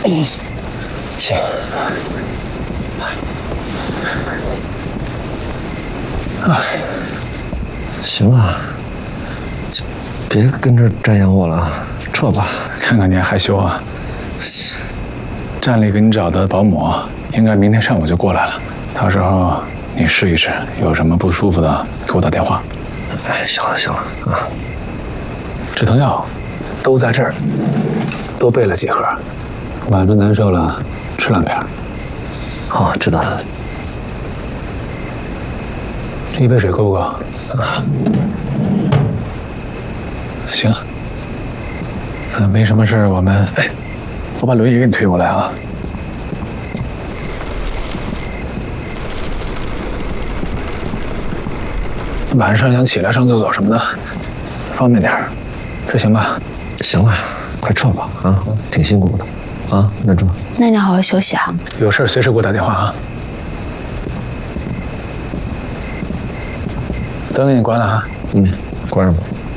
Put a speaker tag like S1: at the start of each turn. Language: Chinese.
S1: 行。行了，就别跟这瞻仰我了，撤吧。
S2: 看看你还害羞啊！站里给你找的保姆，应该明天上午就过来了。到时候你试一试，有什么不舒服的给我打电话。
S1: 哎，行了行了啊，
S2: 止疼药都在这儿，多备了几盒。晚上难受了，吃2片。
S1: 好，知道了。
S2: 这一杯水够不够？啊，行。没什么事儿，我把轮椅给你推过来啊。晚上想起来上厕所什么的，方便点儿，这行吧？
S1: 行了，快撤吧啊，挺辛苦的啊，那这。
S3: 那你好好休息啊。
S2: 有事随时给我打电话啊。灯给你关了啊。
S1: 关上吧。